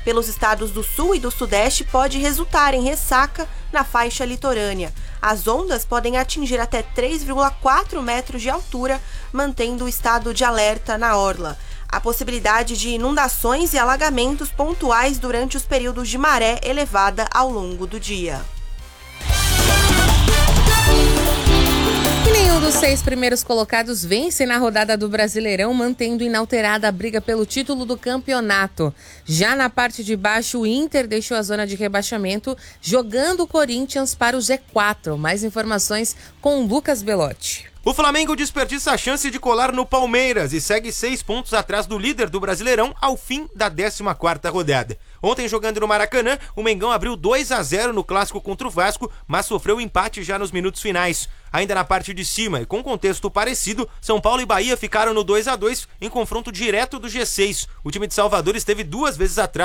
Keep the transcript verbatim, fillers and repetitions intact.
pelos estados do sul e do sudeste pode resultar em ressaca na faixa litorânea. As ondas podem atingir até três vírgula quatro metros de altura, mantendo o estado de alerta na orla. Há possibilidade de inundações e alagamentos pontuais durante os períodos de maré elevada ao longo do dia. E nenhum dos seis primeiros colocados vence na rodada do Brasileirão, mantendo inalterada a briga pelo título do campeonato. Já na parte de baixo, o Inter deixou a zona de rebaixamento, jogando o Corinthians para o G quatro. Mais informações com o Lucas Belotti. O Flamengo desperdiça a chance de colar no Palmeiras e segue seis pontos atrás do líder do Brasileirão ao fim da décima quarta rodada. Ontem, jogando no Maracanã, o Mengão abriu dois a zero no clássico contra o Vasco, mas sofreu empate já nos minutos finais. Ainda na parte de cima e com contexto parecido, São Paulo e Bahia ficaram no dois a dois em confronto direto do G seis. O time de Salvador esteve duas vezes atrás